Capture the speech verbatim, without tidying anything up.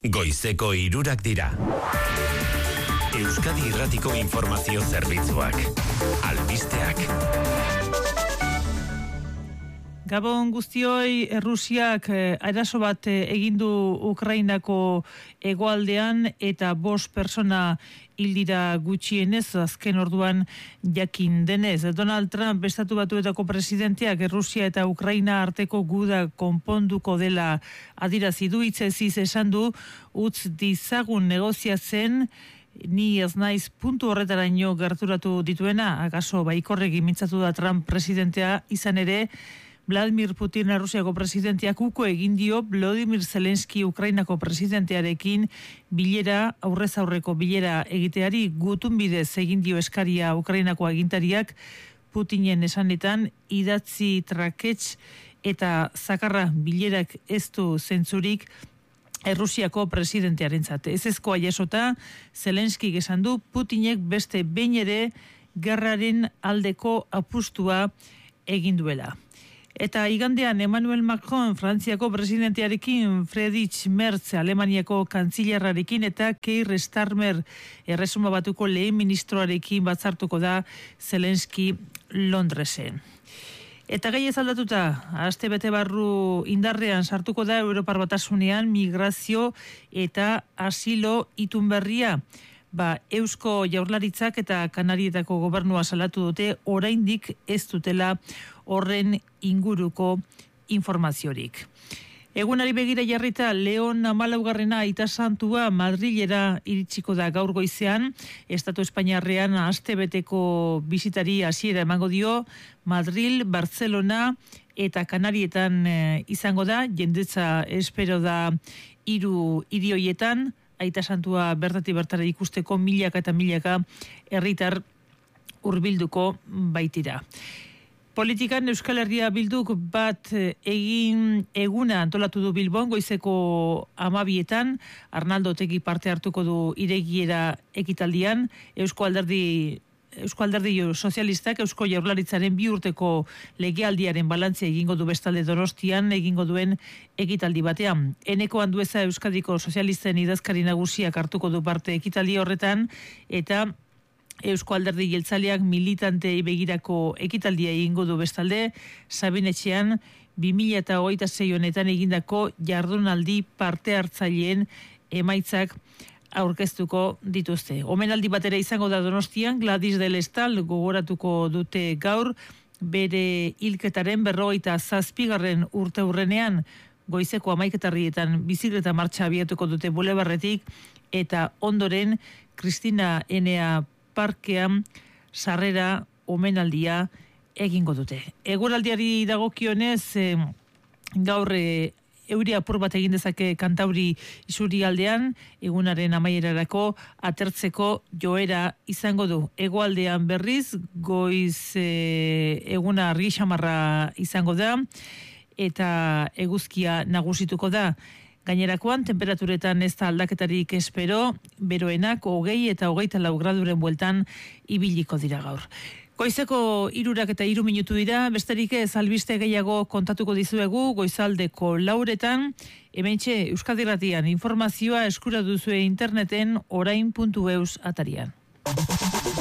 Goizeko hirurak dira. Euskadi Irratiko Informazio Zerbitzuak. Albisteak. Gabon guztioi, Errusiak arazo bat egin du Ukrainako hegoaldean eta bost pertsona hil dira gutxienez azken orduan jakin denez. Donald Trump Estatu Batuetako presidenteak Errusia eta Ukraina arteko guda konponduko dela adierazi du, hitzez hitz esan du, utz dizagun negoziatzen, ni ez naiz puntu horretaraino gerturatu dituena. Akaso baikorregi mintzatu da Trump presidentea, izan ere Vladimir Putin Errusiako presidenteak uko egin dio Volodymyr Zelensky Ukrainako presidentearekin bilera, aurrez aurreko bilera egiteari. Gutun bidez egin dio eskaria Ukrainako agintariak, Putinen esanetan idatzi trakets eta zakarra bilerak ez du zentzurik Errusiako presidentearentzat. Ezezkoa jasota, Zelensky esan du Putinek beste behin ere gerraren aldeko apustua egin duela. Eta igandean Emmanuel Macron Frantziako presidentearekin, Friedrich Merz Alemaniako kantzilerrarekin eta Keir Starmer Erresuma Batuko lehen ministroarekin batzartuko da Zelensky Londresen. Eta gai ez aldatuta, aste bete barru indarrean sartuko da Europar Batasunean migrazio eta asilo itun berria. Ba, Eusko Jaurlaritzak eta Kanarietako gobernua salatu dute oraindik ez dutela horren inguruko informaziorik. Egunari begira jarrita, Leon hamalaugarrena aita santua Madrilera iritsiko da gaur goizean. Estatu Espainiarrean astebeteko bisitari hasiera emango dio. Madril, Barcelona eta Kanarietan e, izango da, jendetza espero da hiru hiri horietan. Aita santua bertatik bertara ikusteko milaka eta milaka herritar hurbilduko baitira. Politikan Euskal Herria Bilduk bat egin eguna antolatu du Bilbon goizeko amabietan, Arnaldo Otegi parte hartuko du iregiera ekitaldian. Eusko Alderdi Eusko Alderdi Sozialistak Eusko Jaurlaritzaren bi urteko legealdiaren balantzea egingo du bestalde Donostian egingo duen ekitaldi batean. Eneko Andueza Euskadiko Sozialisten idazkari nagusiak hartuko du parte ekitaldi horretan eta Eusko Alderdi Jeltzaleak militantei begirako ekitaldia egingo du bestalde, Sabinetxean bi mila hogeita sei honetan egindako jardunaldi parte hartzaileen emaitzak aurkeztuko dituzte. Omenaldi batera izango da Donostian, Gladys del Estal gogoratuko dute gaur, bere hilketaren berrogeita zazpigarren urteurrenean, goizeko hamaiketarrietan bizikleta martxa abiatuko dute bulebarretik, eta ondoren Kristina Enea parkean sarrera omenaldia egingo dute. Eguraldiari dagokionez, eh, gaur eh, euri apur bat egin dezake Kantauri isurialdean, egunaren amaierarako atertzeko joera izango du. Hegoaldean berriz, goiz eh, eguna argi xamarra izango da, eta eguzkia nagusituko da. Gainerakoan, temperaturetan ez da aldaketarik espero, beroenak hogei eta hogeita lau graduren bueltan ibiliko dira gaur. Goizeko hirurak eta hiru minutu dira, besterik ez albiste gehiago kontatuko dizuegu goizaldeko lauretan, hementxe Euskadi Irratian informazioa eskura duzue interneten orain puntu eus atarian.